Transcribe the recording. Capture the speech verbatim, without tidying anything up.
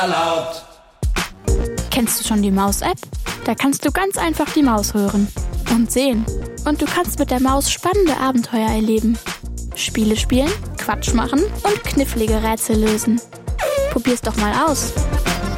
laut. Kennst du schon die Maus-App? Da kannst du ganz einfach die Maus hören und sehen. Und du kannst mit der Maus spannende Abenteuer erleben. Spiele spielen, Quatsch machen und knifflige Rätsel lösen. Probier's doch mal aus.